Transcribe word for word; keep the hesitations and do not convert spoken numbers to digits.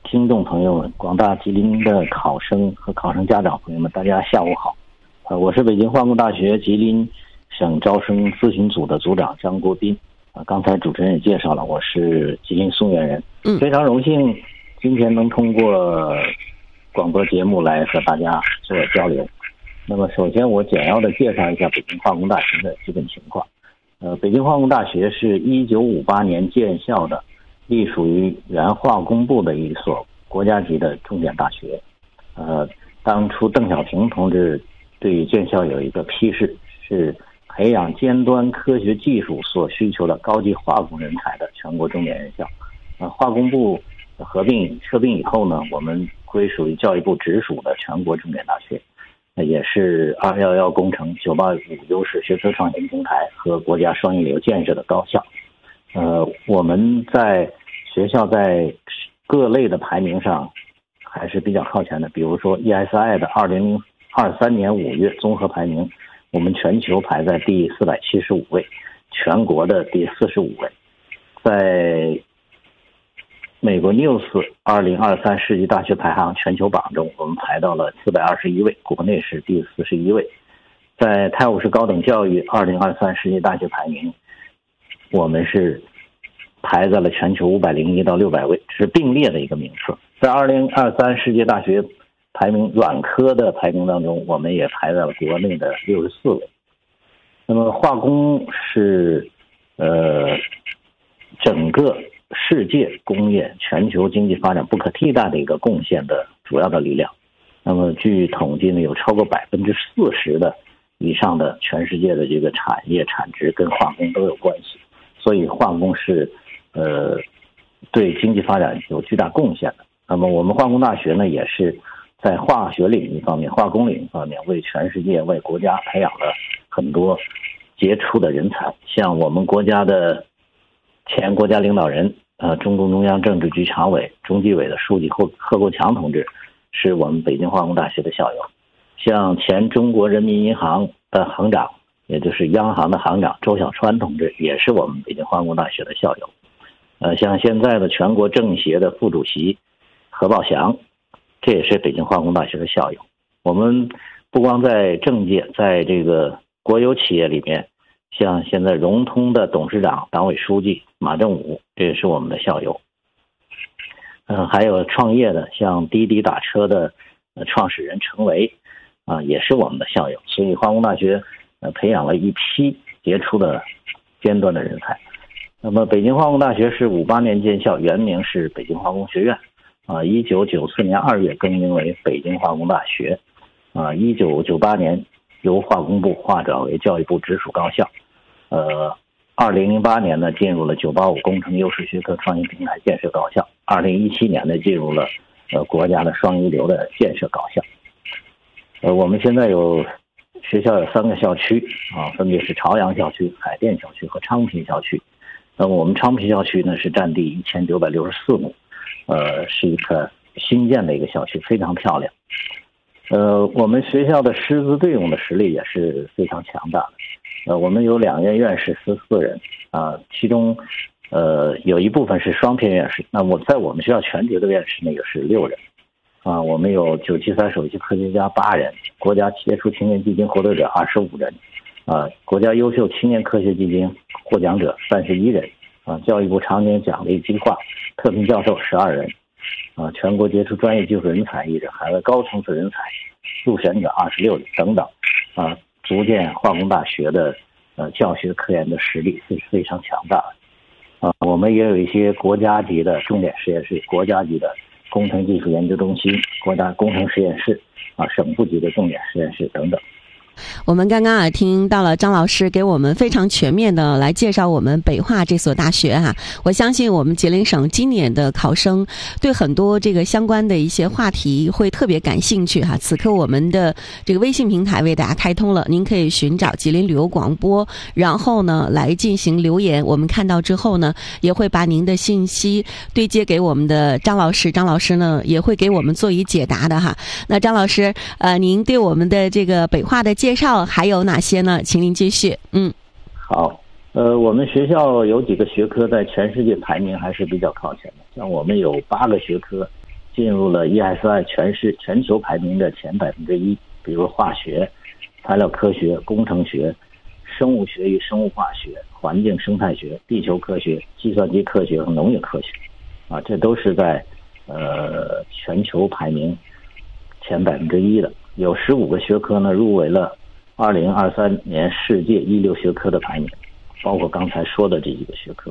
听众朋友们，广大吉林的考生和考生家长朋友们，大家下午好。呃，我是北京化工大学吉林省招生咨询组的组长张国斌。啊、呃，刚才主持人也介绍了，我是吉林松原人。嗯，非常荣幸今天能通过广播节目来和大家做交流。那么，首先我简要的介绍一下北京化工大学的基本情况。呃，北京化工大学是一九五八年建校的，隶属于原化工部的一所国家级的重点大学。呃，当初邓小平同志对建校有一个批示，是培养尖端科学技术所需求的高级化工人才的全国重点院校。呃，化工部合并合并以后呢，我们归属于教育部直属的全国重点大学。也是二一一工程、九八五优势学科创新平台和国家双一流建设的高校。呃，我们在学校在各类的排名上还是比较靠前的。比如说 E S I 的二零二三年五月综合排名，我们全球排在第四百七十五位，全国的第四十五位。在美国 News 二零二三世纪大学排行全球榜中，我们排到了四百二十一位，国内是第四十一位。在泰晤士高等教育二零二三世纪大学排名，我们是排在了全球五百零一到六百位，是并列的一个名次。在二零二三世界大学排名软科的排名当中，我们也排在了国内的六十四位。那么化工是呃整个世界工业全球经济发展不可替代的一个贡献的主要的力量。那么据统计呢，有超过百分之四十的以上的全世界的这个产业产值跟化工都有关系，所以化工是呃对经济发展有巨大贡献的。那么我们化工大学呢，也是在化学领域方面、化工领域方面为全世界、为国家培养了很多杰出的人才。像我们国家的前国家领导人，呃，中共中央政治局常委、中纪委的书记贺贺国强同志，是我们北京化工大学的校友。像前中国人民银行的行长，也就是央行的行长周小川同志，也是我们北京化工大学的校友。呃，像现在的全国政协的副主席何宝祥，这也是北京化工大学的校友。我们不光在政界，在这个国有企业里面，像现在融通的董事长、党委书记马正武，这也是我们的校友。呃，还有创业的，像滴滴打车的呃创始人程维，啊、呃，也是我们的校友。所以化工大学呃培养了一批杰出的尖端的人才。那么北京化工大学是五八年建校，原名是北京化工学院，啊、呃，一九九四年二月更名为北京化工大学，啊、呃，一九九八年由化工部划转为教育部直属高校。呃，二零零八年呢，进入了九八五工程优势学科创新平台建设高校。二零一七年呢，进入了呃国家的双一流的建设高校。呃，我们现在有学校有三个校区啊，分别是朝阳校区、海淀校区和昌平校区。那么我们昌平校区呢是占地一千九百六十四亩，呃，是一个新建的一个校区，非常漂亮。呃，我们学校的师资队伍的实力也是非常强大的。呃，我们有两院院士十四人啊、呃，其中呃有一部分是双聘院士。那我在我们学校全职的院士那个是六人啊、呃，我们有九七三首席科学家八人，国家杰出青年基金获得者二十五人，啊、呃，国家优秀青年科学基金获奖者三十一人，啊、呃，教育部常年奖励计划特聘教授十二人，啊、呃，全国杰出专业技术人才一人，海外高层次人才入选者二十六人等等，啊、呃。逐渐化工大学的呃教学科研的实力是非常强大的啊、呃，我们也有一些国家级的重点实验室、国家级的工程技术研究中心、国家工程实验室啊、呃、省部级的重点实验室等等。 我们刚刚啊听到了张老师给我们非常全面的来介绍我们北化这所大学哈、啊，我相信我们吉林省今年的考生对很多这个相关的一些话题会特别感兴趣哈、啊。此刻我们的这个微信平台为大家开通了，您可以寻找吉林旅游广播，然后呢来进行留言，我们看到之后呢也会把您的信息对接给我们的张老师，张老师呢也会给我们做以解答的哈。那张老师呃您对我们的这个北化的介绍还有哪些呢？请您继续。嗯， 好，呃，我们学校有几个学科在全世界排名还是比较靠前的，像我们有八个学科进入了 E S I 全市全球排名的前百分之一，比如化学、材料科学、工程学、生物学与生物化学、环境生态学、地球科学、计算机科学和农业科学，啊，这都是在呃全球排名前百分之一的。有十五个学科呢入围了二零二三年世界一流学科的排名，包括刚才说的这几个学科。